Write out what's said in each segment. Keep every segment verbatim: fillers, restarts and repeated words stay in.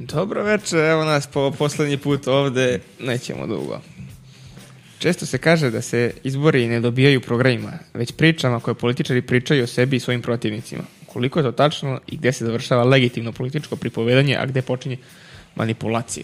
Dobro večer, evo nas po poslednji put ovde, nećemo dugo. Često se kaže da se izbori ne dobijaju programima, već pričama koje političari pričaju o sebi i svojim protivnicima. Koliko je to tačno i gde se završava legitimno političko pripovedanje, a gde počinje manipulacija?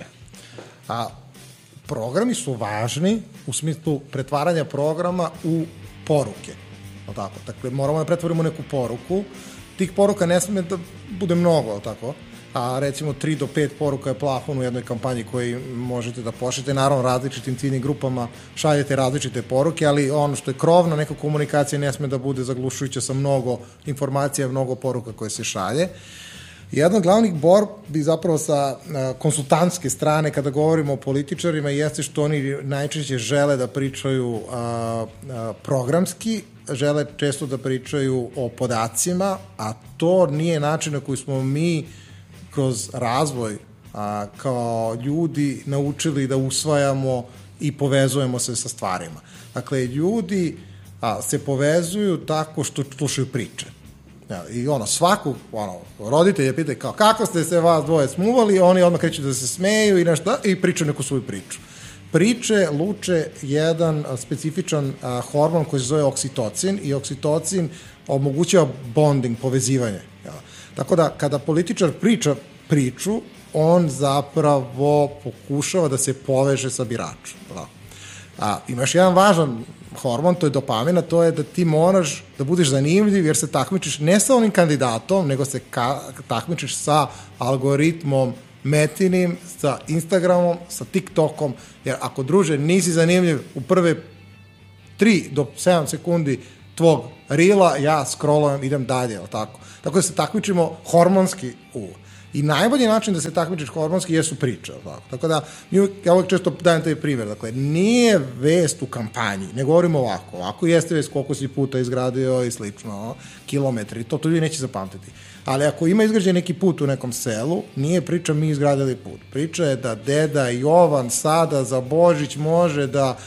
A programi su važni u smislu pretvaranja programa u poruke. Tako? Dakle, moramo da pretvorimo neku poruku. Tih poruka ne sme da bude mnogo, tako? A recimo tri do pet poruka je plafon u jednoj kampanji koji možete da pošljete. Naravno, različitim ciljnim grupama šaljete različite poruke, ali ono što je krovna neka komunikacija ne sme da bude zaglušujuća sa mnogo informacija, mnogo poruka koje se šalje. Jedna od glavnih borbi zapravo sa konsultantske strane kada govorimo o političarima jeste što oni najčešće žele da pričaju a, a, programski, žele često da pričaju o podacima, a to nije način na koji smo mi kroz razvoj a, kao ljudi naučili da usvajamo i povezujemo se sa stvarima. Dakle, ljudi a, se povezuju tako što slušaju priče. Ja, i ono, svaku, ono, roditelje pitaju kao, kako ste se vas dvoje smuvali, oni odmah kreću da se smeju i nešto, i pričaju neku svoju priču. Priče luče jedan a, specifičan a, hormon koji se zove oksitocin i oksitocin omogućava bonding, povezivanje. Ja. Tako da, kada političar priča priču, on zapravo pokušava da se poveže sa biračom. Da. A imaš jedan važan hormon, to je dopamin, a to je da ti moraš da budeš zanimljiv jer se takmičiš ne sa onim kandidatom, nego se ka- takmičiš sa algoritmom Metinim, sa Instagramom, sa TikTokom, jer ako, druže, nisi zanimljiv u prve tri do sedam sekundi tvog rila, ja scrollujem, idem dalje, tako? Tako da se takmičimo hormonski u. I najbolji način da se takmičiš hormonski jesu priče. Tako, tako da, ja uvijek često dajem taj primjer. Dakle, nije vest u kampanji, ne govorimo ovako. Ovako jeste vest koliko si puta izgradio i slično, kilometri, to to ljudi neće zapamtiti. Ali ako ima izgrađen neki put u nekom selu, nije priča mi izgradili put. Priča je da deda Jovan sada za Božić može da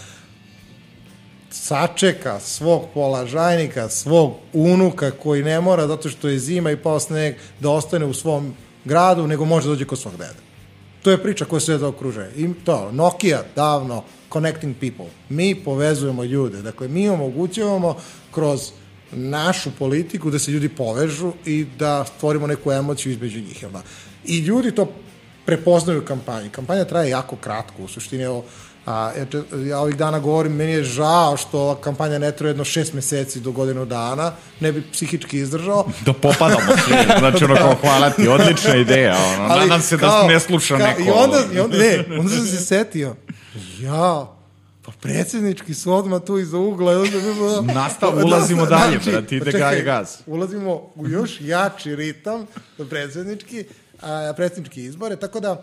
sačeka svog polažajnika, svog unuka koji ne mora, zato što je zima i pao sneg, da ostane u svom gradu, nego može da dođe kod svog deda. To je priča koja se da okružuje. I to, Nokia, davno, connecting people. Mi povezujemo ljude. Dakle, mi omogućavamo kroz našu politiku da se ljudi povežu i da stvorimo neku emociju između njih. I ljudi to prepoznaju u kampanji. Kampanja traje jako kratko. U suštini, evo, a, ja ovih dana govorim, meni je žao što kampanja ne traje jedno šest meseci do godinu dana, ne bi psihički izdržao. Da popadamo svi, znači ono kao hvala ti, odlična ideja, ono, ali, nadam se kao, da ne sluša kao, neko. I onda, i onda, ne, onda sam se setio, ja, pa predsjednički su odmah tu iza ugla. Nastav, ulazimo da, dalje, znači, brati, ide gaj gaz. Ulazimo u još jači ritam predsjednički, a, predsjednički izbore, tako da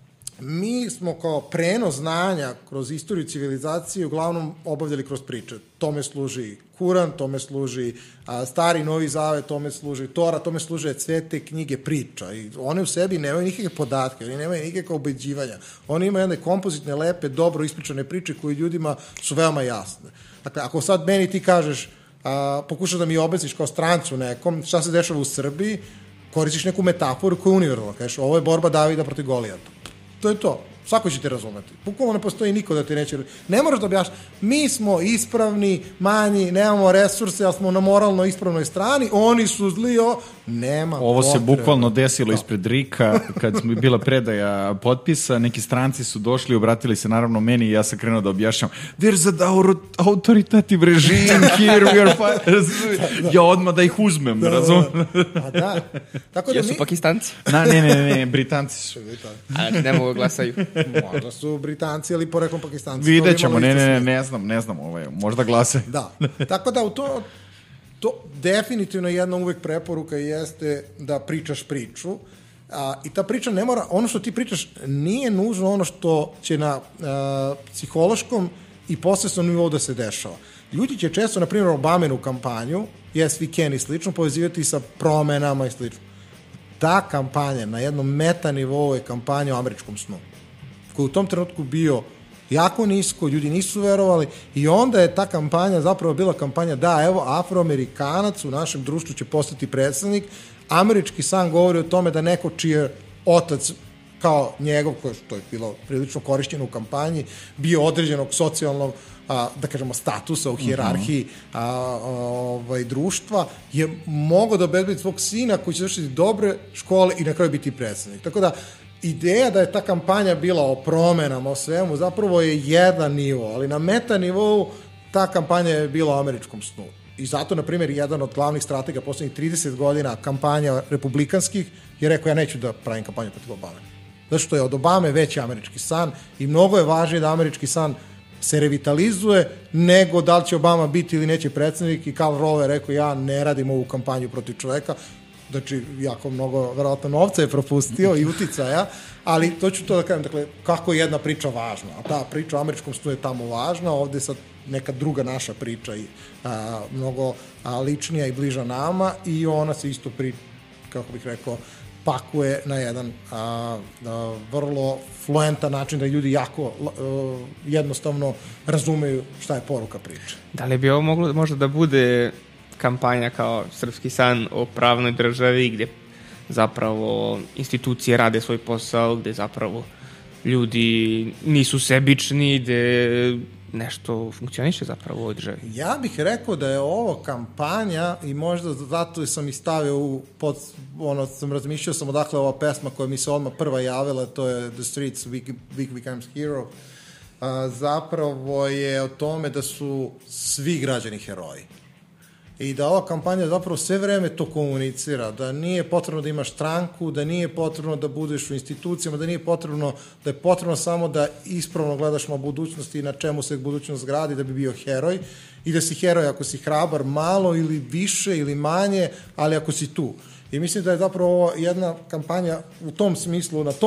mi smo kao prenos znanja kroz istoriju civilizacije uglavnom obavljali kroz priče. Tome služi Kuran, tome služi a, Stari Novi Zavet, tome služi Tora, tome služe cvete knjige priča. I one u sebi nemaju nikakve podatke, oni nemaju nikakve ubeđivanja. Oni imaju jedne kompozitne, lepe, dobro ispričane priče koje ljudima su veoma jasne. Dakle, ako sad meni ti kažeš, a, pokušaš da mi objasniš kao strancu nekom, šta se dešava u Srbiji, koristiš neku metaforu koja je univerzalna. Kažeš, ovo je borba Davida protiv Golijata. To je to. Svako će te razumeti. Bukvalno ne postoji niko da ti neće... Ne moraš da objašnjaš. Mi smo ispravni, manji, nemamo resurse, ali smo na moralno ispravnoj strani, oni su zli, o... Nema Ovo potreba. Se bukvalno desilo ispred Rika, kad smo bila predaja potpisa, neki stranci su došli, obratili se naravno meni i ja sam krenuo da objašnjam there's an authoritative regime here, we are fine. Ja odmah da ih uzmem, da, razumem? A da. Tako da Jesu mi... Pakistanci? Na, ne, ne, ne, Britanci su. A ne mogu glasaju. Možda su Britanci, ali poreklom Pakistanci. Vidjet ćemo, ne, ne, ne, ne znam, ne znam, ovaj, možda glase. Da, tako da u to, to definitivno jedna uvek preporuka jeste da pričaš priču, a, i ta priča ne mora, ono što ti pričaš nije nužno ono što će na a, psihološkom i posvesnom nivou da se dešava. Ljudi će često, na primjer, Obamenu kampanju, yes we can i slično, povezivati sa promenama i slično. Ta kampanja na jednom meta nivou je kampanja o američkom snu, koji u tom trenutku bio jako nisko, ljudi nisu verovali i onda je ta kampanja zapravo bila kampanja da, evo, Afroamerikanac u našem društvu će postati predsednik. Američki san govori o tome da neko čiji je otac kao njegov, koji što je bilo prilično korišćeno u kampanji, bio određenog socijalnog, a, da kažemo, statusa u hijerarhiji a, ovaj, društva, je mogao da obezbedi svog sina koji će završiti dobre škole i na kraju biti predsjednik. Tako da, ideja da je ta kampanja bila o promenama, o svemu, zapravo je jedan nivo, ali na meta nivou ta kampanja je bila o američkom snu. I zato, na primjer, jedan od glavnih stratega poslednjih trideset godina kampanja republikanskih je rekao, ja neću da pravim kampanju protiv Obame. Zato što je od Obame veći američki san i mnogo je važnije da američki san se revitalizuje nego da li će Obama biti ili neće predsjednik. I Karl Rove je rekao, ja ne radim ovu kampanju protiv čoveka, znači jako mnogo verovatno novca je propustio i uticaja, ali to ću to da kažem, dakle, kako je jedna priča važna, a ta priča o američkom snu je tamo važna, ovde sad neka druga naša priča i a, mnogo a, ličnija i bliža nama i ona se isto pri, kako bih rekao, pakuje na jedan a, a, vrlo fluentan način da ljudi jako a, jednostavno razumeju šta je poruka priče. Da li bi ovo moglo možda da bude kampanja kao Srpski san o pravnoj državi, gde zapravo institucije rade svoj posao, gde zapravo ljudi nisu sebični, gde nešto funkcioniše zapravo u ovoj državi? Ja bih rekao da je ovo kampanja i možda zato sam i stavio u pod, ono, sam razmišljao sam odakle ova pesma koja mi se odmah prva javila, to je The Streets, Weak, Weak Becomes Hero. A, zapravo je o tome da su svi građani heroji. I da ova kampanja zapravo sve vreme to komunicira, da nije potrebno da imaš stranku, da nije potrebno da budeš u institucijama, da nije potrebno, da je potrebno samo da ispravno gledaš na budućnost i na čemu se budućnost gradi da bi bio heroj i da si heroj ako si hrabar malo ili više ili manje, ali ako si tu. I mislim da je zapravo jedna kampanja u tom smislu, na tom